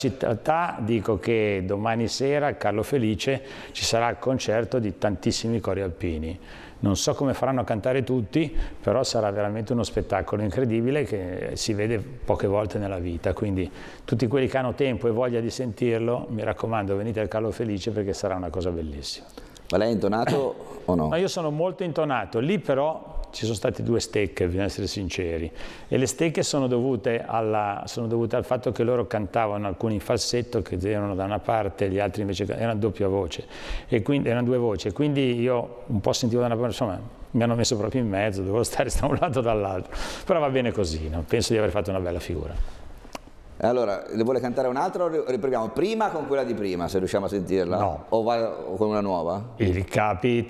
città dico che domani sera a Carlo Felice ci sarà il concerto di tantissimi cori alpini. Non so come faranno a cantare tutti, però sarà veramente uno spettacolo incredibile che si vede poche volte nella vita, quindi tutti quelli che hanno tempo e voglia di sentirlo, mi raccomando, venite al Carlo Felice perché sarà una cosa bellissima. Ma lei è intonato o no? No, io sono molto intonato, lì però ci sono state 2 stecche, bisogna essere sinceri, e le stecche sono dovute al fatto che loro cantavano alcuni in falsetto che erano da una parte e gli altri invece erano a doppia voce, e quindi erano 2 voci, e quindi io un po' sentivo da una parte, insomma mi hanno messo proprio in mezzo, dovevo stare da un lato o dall'altro, però va bene così, no? Penso di aver fatto una bella figura. Allora, le vuole cantare un'altra o riproviamo prima con quella di prima, se riusciamo a sentirla? No. O va con una nuova? Il capitano